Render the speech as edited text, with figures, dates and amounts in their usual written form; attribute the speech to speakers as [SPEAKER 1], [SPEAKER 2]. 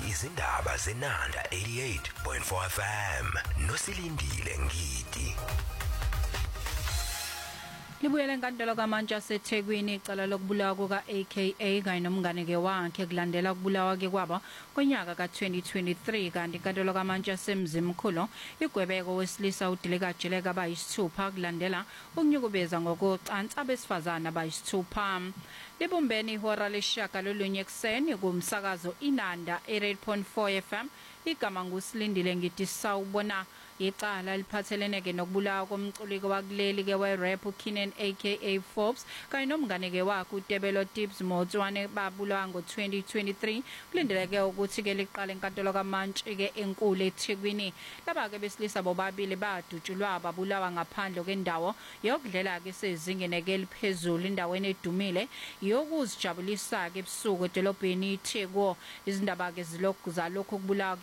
[SPEAKER 1] izindaba zenanda 88.4 FM nosilindile ngidi.
[SPEAKER 2] Libuyele enkantolo kaMantshi aseThekwini icala lokubulawa kuka-AKA kanye nomnganeke wakhe kulandela ukubulawa kwabo konyaka ka-2023 kanti inkantolo kaMantshi aseMzimkhulu igwebeko wesilisa uDilika Jeleka abayisithupha kulandela ukunyukubeza ngokocansi abesifazane abayisithupha. Libumbene ihora lesishagalolunye ekuseni kumsakazo Inanda 88.4 FM. Igama ngusilindile ngidi sawubona icala liphathelene nokubulawa komculi wakuleli we-rap uKeenan aka Forbes kanye nomnganeke wakhe uTebelo Tips Motswane babulawa ngo-2023 kulindeleke ukuthi ke liqale enkantolo kaMantshi ke enkulu eThekwini. Laba ke besilisa bobabili badutshulwa babulawa ngaphandle kwendawo yokudlela ke sezingene eliphezulu indaweni edumile yokuzijabulisa ke ebusuku edolobheni iThekwini. Izindaba ke zalokhu kubulawa